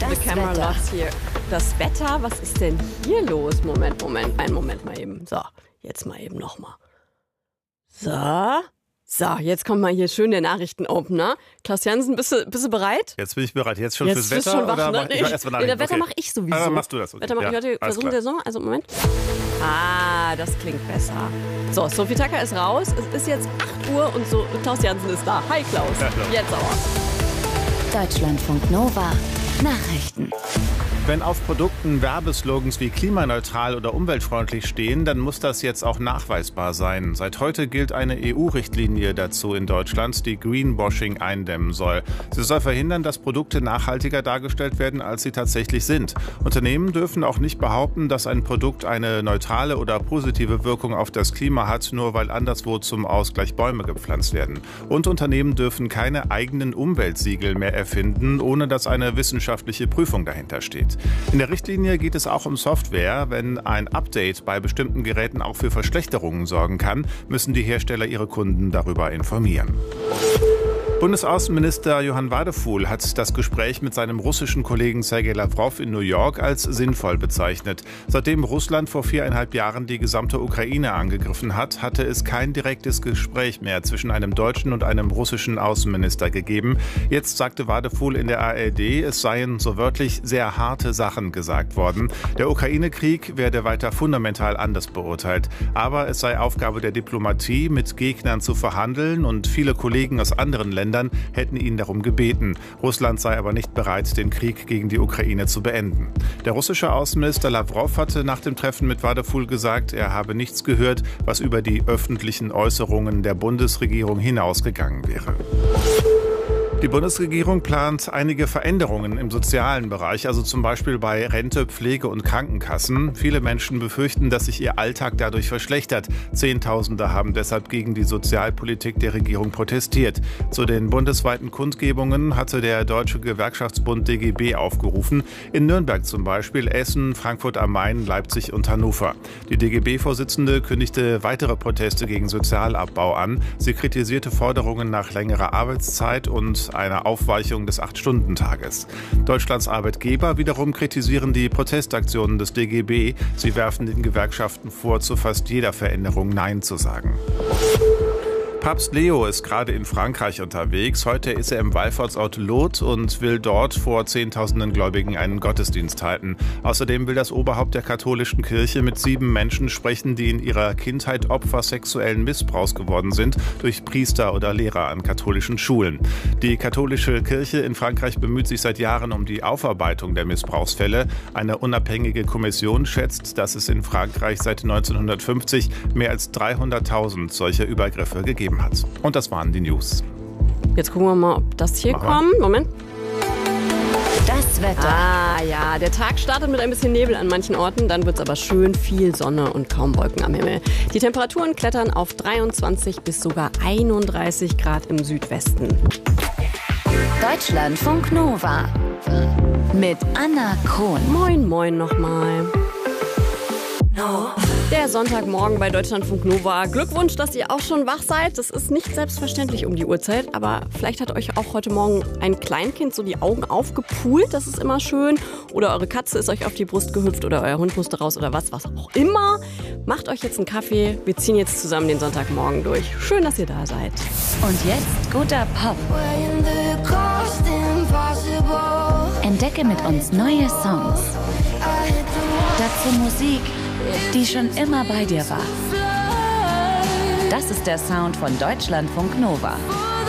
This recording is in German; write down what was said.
the camera lost here. Das Wetter, was ist denn hier los? Moment. Einen Moment mal eben. So, jetzt mal eben nochmal. So, jetzt kommt mal hier schön der Nachrichtenopener. Klaus Jansen, bist du bereit? Jetzt bin ich bereit. Jetzt schon jetzt fürs Wetter? Schon wach, oder ne? Das Wetter mache ich sowieso. Also machst du das. Okay. Wetter mache ich heute. Versuchen der Sommer. Also Moment. Das klingt besser. So, Sophie Tucker ist raus. Es ist jetzt 8 Uhr und so Klaus Jansen ist da. Hi Klaus. Ja, jetzt aber. Deutschlandfunk Nova. Nachrichten. Wenn auf Produkten Werbeslogans wie klimaneutral oder umweltfreundlich stehen, dann muss das jetzt auch nachweisbar sein. Seit heute gilt eine EU-Richtlinie dazu in Deutschland, die Greenwashing eindämmen soll. Sie soll verhindern, dass Produkte nachhaltiger dargestellt werden, als sie tatsächlich sind. Unternehmen dürfen auch nicht behaupten, dass ein Produkt eine neutrale oder positive Wirkung auf das Klima hat, nur weil anderswo zum Ausgleich Bäume gepflanzt werden. Und Unternehmen dürfen keine eigenen Umweltsiegel mehr erfinden, ohne dass eine wissenschaftliche Prüfung dahinter steht. In der Richtlinie geht es auch um Software. Wenn ein Update bei bestimmten Geräten auch für Verschlechterungen sorgen kann, müssen die Hersteller ihre Kunden darüber informieren. Bundesaußenminister Johann Wadephul hat das Gespräch mit seinem russischen Kollegen Sergei Lavrov in New York als sinnvoll bezeichnet. Seitdem Russland vor 4,5 Jahren die gesamte Ukraine angegriffen hat, hatte es kein direktes Gespräch mehr zwischen einem deutschen und einem russischen Außenminister gegeben. Jetzt sagte Wadephul in der ARD, es seien so wörtlich sehr harte Sachen gesagt worden. Der Ukraine-Krieg werde weiter fundamental anders beurteilt. Aber es sei Aufgabe der Diplomatie, mit Gegnern zu verhandeln, und viele Kollegen aus anderen Ländern hätten ihn darum gebeten. Russland sei aber nicht bereit, den Krieg gegen die Ukraine zu beenden. Der russische Außenminister Lavrov hatte nach dem Treffen mit Wadephul gesagt, er habe nichts gehört, was über die öffentlichen Äußerungen der Bundesregierung hinausgegangen wäre. Die Bundesregierung plant einige Veränderungen im sozialen Bereich, also zum Beispiel bei Rente, Pflege und Krankenkassen. Viele Menschen befürchten, dass sich ihr Alltag dadurch verschlechtert. Zehntausende haben deshalb gegen die Sozialpolitik der Regierung protestiert. Zu den bundesweiten Kundgebungen hatte der Deutsche Gewerkschaftsbund DGB aufgerufen. In Nürnberg zum Beispiel, Essen, Frankfurt am Main, Leipzig und Hannover. Die DGB-Vorsitzende kündigte weitere Proteste gegen Sozialabbau an. Sie kritisierte Forderungen nach längerer Arbeitszeit und einer Aufweichung des 8-Stunden-Tages. Deutschlands Arbeitgeber wiederum kritisieren die Protestaktionen des DGB. Sie werfen den Gewerkschaften vor, zu fast jeder Veränderung Nein zu sagen. Papst Leo ist gerade in Frankreich unterwegs. Heute ist er im Wallfahrtsort Lourdes und will dort vor Zehntausenden Gläubigen einen Gottesdienst halten. Außerdem will das Oberhaupt der katholischen Kirche mit 7 Menschen sprechen, die in ihrer Kindheit Opfer sexuellen Missbrauchs geworden sind durch Priester oder Lehrer an katholischen Schulen. Die katholische Kirche in Frankreich bemüht sich seit Jahren um die Aufarbeitung der Missbrauchsfälle. Eine unabhängige Kommission schätzt, dass es in Frankreich seit 1950 mehr als 300.000 solcher Übergriffe gegeben hat. Und das waren die News. Jetzt gucken wir mal, ob das hier kommt. Moment. Das Wetter. Ja, der Tag startet mit ein bisschen Nebel an manchen Orten, dann wird es aber schön viel Sonne und kaum Wolken am Himmel. Die Temperaturen klettern auf 23 bis sogar 31 Grad im Südwesten. Deutschlandfunk Nova mit Anna Krohn. Moin nochmal. Der Sonntagmorgen bei Deutschlandfunk Nova. Glückwunsch, dass ihr auch schon wach seid. Das ist nicht selbstverständlich um die Uhrzeit, aber vielleicht hat euch auch heute Morgen ein Kleinkind so die Augen aufgepult. Das ist immer schön. Oder eure Katze ist euch auf die Brust gehüpft oder euer Hund musste raus oder was auch immer. Macht euch jetzt einen Kaffee. Wir ziehen jetzt zusammen den Sonntagmorgen durch. Schön, dass ihr da seid. Und jetzt guter Pop. Entdecke mit uns neue Songs. Dazu Musik, die schon immer bei dir war. Das ist der Sound von Deutschlandfunk Nova.